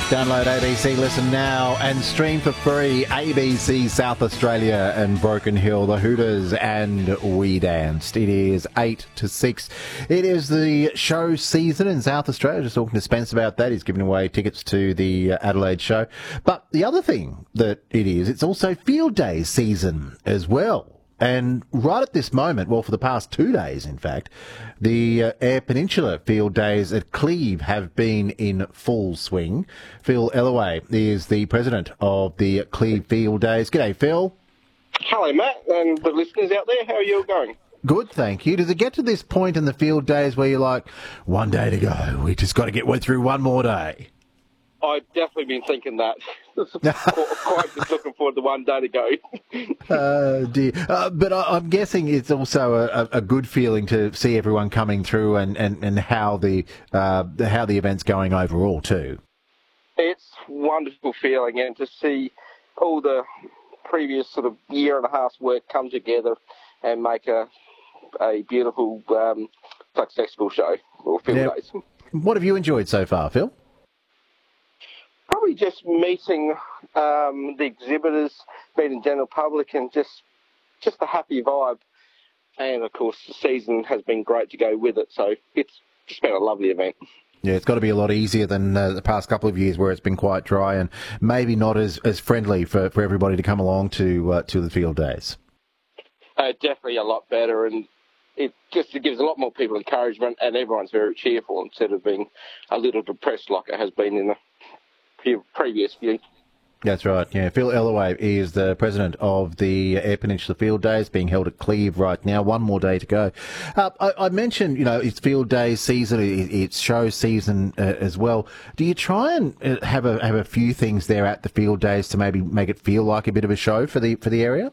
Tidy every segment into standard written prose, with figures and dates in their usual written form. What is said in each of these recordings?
Download ABC Listen Now and stream for free ABC South Australia and Broken Hill, the Hooters and We Danced. It is 8 to 6. It is the show season in South Australia. Just talking to Spence about that. He's giving away tickets to the Adelaide show. But the other thing that it is, it's also Field Day season as well. And right at this moment, well, for the past 2 days, in fact, the Eyre Peninsula Field Days at Cleve have been in full swing. Phil Ellaway is the president of the Cleve Field Days. G'day, Phil. Hello, Matt, and the listeners out there. How are you all going? Good, thank you. Does it get to this point in the Field Days where you're like, 1 day to go, we just got to get through one more day? I've definitely been thinking that. Quite just looking forward to 1 day to go. Dear. But I'm guessing it's also a good feeling to see everyone coming through and how the event's going overall too. It's a wonderful feeling, and to see all the previous sort of year and a half's work come together and make a beautiful, successful show or Field Days. What have you enjoyed so far, Phil? Probably just meeting the exhibitors, meeting general public, and just a happy vibe. And, of course, the season has been great to go with it, so it's just been a lovely event. Yeah, it's got to be a lot easier than the past couple of years where it's been quite dry and maybe not as friendly for everybody to come along to the Field Days. Definitely a lot better, and it gives a lot more people encouragement, and everyone's very cheerful instead of being a little depressed like it has been in the previous few. That's right, yeah. Phil Ellaway is the president of the Eyre Peninsula Field Days being held at Cleve right now. One more day to go. I mentioned, it's Field Day season, it's show season as well. Do you try and have a few things there at the Field Days to maybe make it feel like a bit of a show for the area?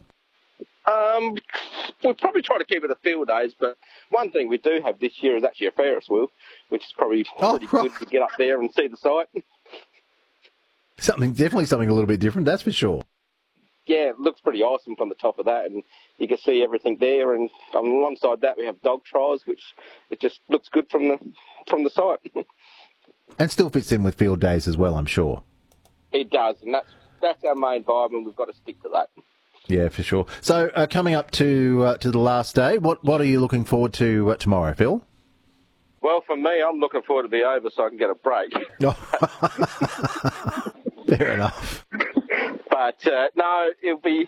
We'll probably try to keep it a Field Days, but one thing we do have this year is actually a Ferris wheel, which is probably pretty good to get up there and see the site. Definitely something a little bit different, that's for sure. Yeah, it looks pretty awesome from the top of that, and you can see everything there. And alongside that, we have dog trials, which it just looks good from the site. And still fits in with Field Days as well, I'm sure. It does, and that's our main vibe, and we've got to stick to that. Yeah, for sure. So coming up to the last day, what are you looking forward to tomorrow, Phil? Well, for me, I'm looking forward to be over so I can get a break. Fair enough. But, no, it'll be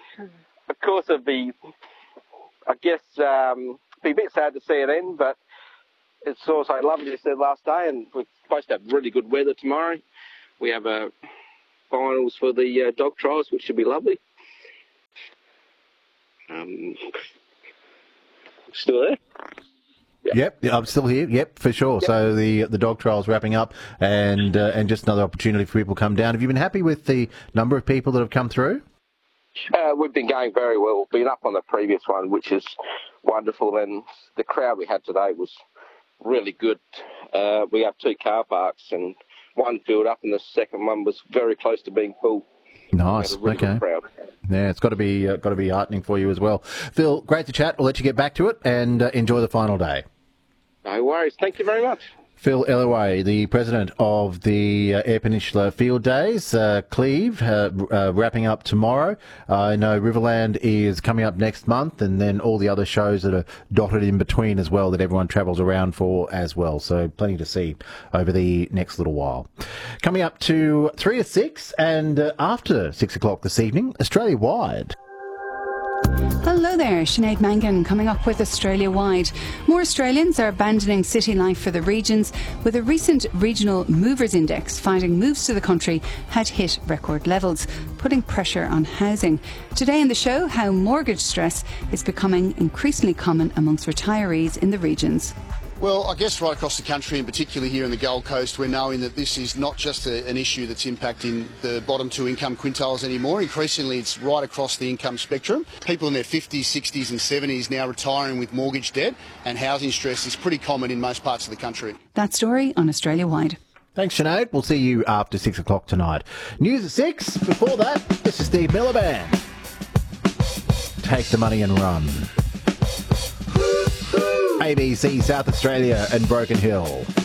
a bit sad to see it end, but it's also lovely to see the last day, and we're supposed to have really good weather tomorrow. We have finals for the dog trials, which should be lovely. Still there? Yep, I'm still here. Yep, for sure. Yep. So the dog trial's wrapping up, and just another opportunity for people to come down. Have you been happy with the number of people that have come through? We've been going very well. We've been up on the previous one, which is wonderful, and the crowd we had today was really good. We have 2 car parks, and one filled up, and the second one was very close to being full. Nice. Really okay. Yeah, it's got to be heartening for you as well. Phil, great to chat. We'll let you get back to it and enjoy the final day. No worries. Thank you very much. Phil Ellaway, the president of the Eyre Peninsula Field Days, Cleve, wrapping up tomorrow. I know Riverland is coming up next month, and then all the other shows that are dotted in between as well that everyone travels around for as well. So plenty to see over the next little while. Coming up to 3 to 6, and after 6 o'clock this evening, Australia-wide. Hello there, Sinead Mangan coming up with Australia-wide. More Australians are abandoning city life for the regions, with a recent regional movers index finding moves to the country had hit record levels, putting pressure on housing. Today in the show, how mortgage stress is becoming increasingly common amongst retirees in the regions. Well, I guess right across the country, and particularly here in the Gold Coast, we're knowing that this is not just an issue that's impacting the bottom 2 income quintiles anymore. Increasingly, it's right across the income spectrum. People in their 50s, 60s and 70s now retiring with mortgage debt, and housing stress is pretty common in most parts of the country. That story on Australia-wide. Thanks, Sinead. We'll see you after 6 o'clock tonight. News at 6. Before that, this is Steve Miliband. Take the money and run. ABC South Australia and Broken Hill.